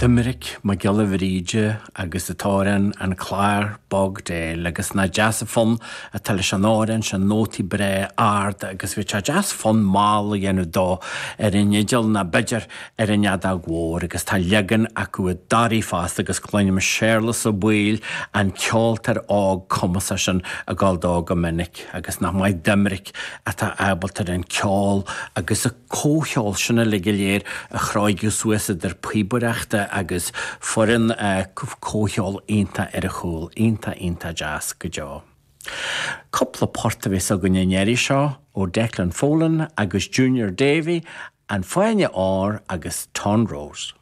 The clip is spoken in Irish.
Dymeric mae gilafríide agus y toren an clair bog de agus na jazzafon a telesionoren sy'n noti bre ard agus fi jazzafon mal yennu do nidil na bydger nada gwr agus ta legan ac yw dari fast agus clwynim sherlas o bwyl an cioltar og comasasyn a galdog o menig agus na mai dymeric a ta abaltar yn ciol agus y cohiol sy'n y ligilier a chroigiw swesa der pwybwrachta agus forin cohiol einta a chwl, einta jazz gyjo. Couple of portafis o gynnynneri sio o Declan Folan agus Junior Davy and Fáine Or agus Ton Rose.